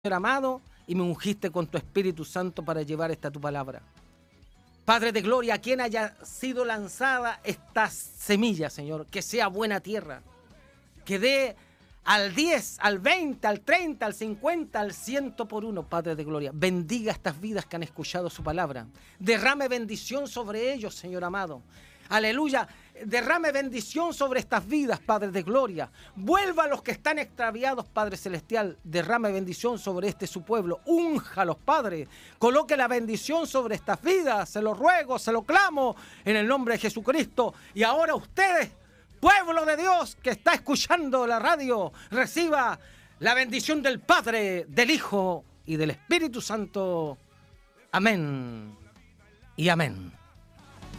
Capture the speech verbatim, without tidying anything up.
Señor amado, y me ungiste con tu Espíritu Santo para llevar esta tu palabra. Padre de gloria, a quien haya sido lanzada esta semilla, Señor, que sea buena tierra, que dé al diez, al veinte, al treinta, al cincuenta, al ciento por uno, Padre de gloria. Bendiga estas vidas que han escuchado su palabra. Derrame bendición sobre ellos, Señor amado. Aleluya, derrame bendición sobre estas vidas, Padre de gloria. Vuelva a los que están extraviados, Padre celestial. Derrame bendición sobre este su pueblo. Únjalos, Padre. Coloque la bendición sobre estas vidas. Se lo ruego, se lo clamo en el nombre de Jesucristo. Y ahora ustedes, pueblo de Dios que está escuchando la radio, reciba la bendición del Padre, del Hijo y del Espíritu Santo. Amén y amén.